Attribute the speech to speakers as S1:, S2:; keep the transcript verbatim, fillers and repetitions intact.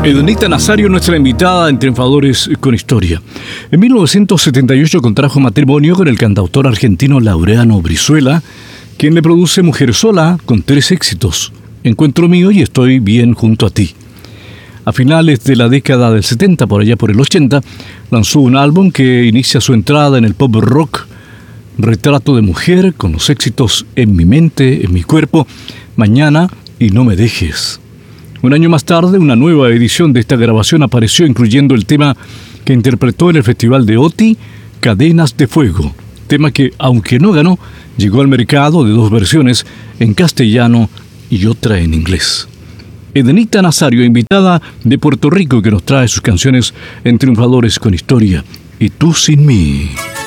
S1: Edenita Nazario, nuestra invitada en Triunfadores con Historia. En mil novecientos setenta y ocho contrajo matrimonio con el cantautor argentino Laureano Brizuela, quien le produce Mujer Sola con tres éxitos: Encuentro Mío y Estoy Bien Junto a Ti. A finales de la década del setenta, por allá por el ochenta, lanzó un álbum que inicia su entrada en el pop rock, Retrato de Mujer, con los éxitos En mi mente, En mi cuerpo, Mañana y No me dejes. Un año más tarde, una nueva edición de esta grabación apareció, incluyendo el tema que interpretó en el Festival de Oti, Cadenas de Fuego, tema que, aunque no ganó, llegó al mercado de dos versiones, en castellano y otra en inglés. Edenita Nazario, invitada de Puerto Rico, que nos trae sus canciones en Triunfadores con Historia. Y tú sin mí.